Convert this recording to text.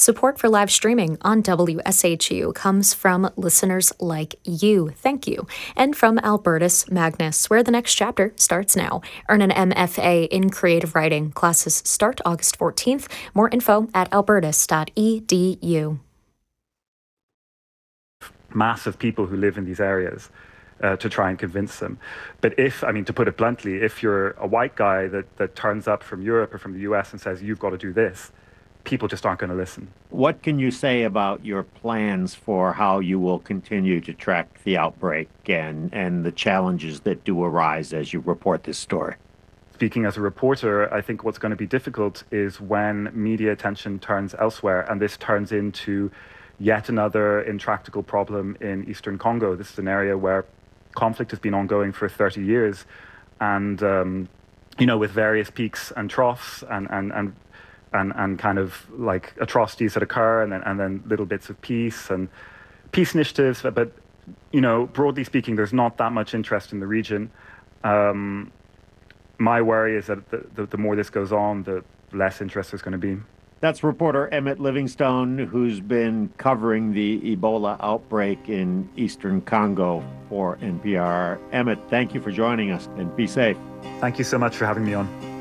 Support for live streaming on WSHU comes from listeners like you. Thank you. And from Albertus Magnus, where the next chapter starts now. Earn an MFA in creative writing. Classes start August 14th. More info at albertus.edu. Mass of people who live in these areas to try and convince them. But to put it bluntly, if you're a white guy that turns up from Europe or from the US and says, you've got to do this, people just aren't going to listen. What can you say about your plans for how you will continue to track the outbreak and the challenges that do arise as you report this story? Speaking as a reporter, I think what's going to be difficult is when media attention turns elsewhere and this turns into yet another intractable problem in Eastern Congo. This is an area where conflict has been ongoing for 30 years and, with various peaks and troughs and kind of like atrocities that occur and then little bits of peace and peace initiatives. But, broadly speaking, there's not that much interest in the region. My worry is that the more this goes on, the less interest there's going to be. That's reporter Emmett Livingstone, who's been covering the Ebola outbreak in Eastern Congo for NPR. Emmett, thank you for joining us and be safe. Thank you so much for having me on.